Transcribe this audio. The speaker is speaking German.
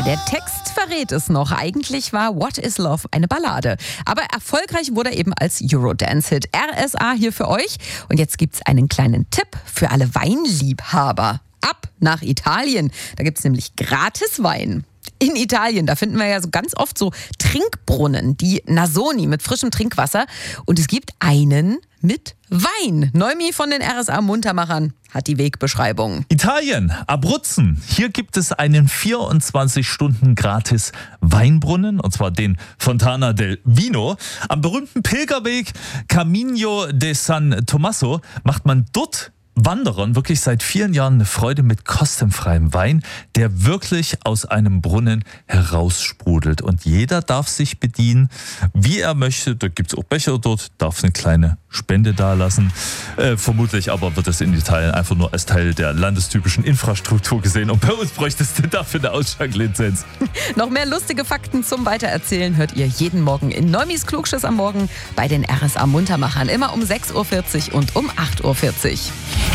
Der Text verrät es noch. Eigentlich war What is Love eine Ballade. Aber erfolgreich wurde er eben als Eurodance-Hit. RSA hier für euch. Und jetzt gibt's einen kleinen Tipp für alle Weinliebhaber. Ab nach Italien. Da gibt's nämlich gratis Wein. In Italien, da finden wir ja so ganz oft so Trinkbrunnen, die Nasoni mit frischem Trinkwasser. Und es gibt einen mit Wein. Neumi von den RSA Muntermachern hat die Wegbeschreibung. Italien, Abruzzen. Hier gibt es einen 24 Stunden gratis Weinbrunnen, und zwar den Fontana del Vino. Am berühmten Pilgerweg Camino de San Tommaso macht man dort Wanderern wirklich seit vielen Jahren eine Freude mit kostenfreiem Wein, der wirklich aus einem Brunnen heraussprudelt. Und jeder darf sich bedienen, wie er möchte. Da gibt es auch Becher dort, darf eine kleine Spende dalassen. Vermutlich aber wird es in Italien einfach nur als Teil der landestypischen Infrastruktur gesehen. Und bei uns bräuchtest du dafür eine Ausschank-Lizenz. Noch mehr lustige Fakten zum Weitererzählen hört ihr jeden Morgen in Neumis Klugschiss am Morgen bei den RSA Muntermachern. Immer um 6.40 Uhr und um 8.40 Uhr.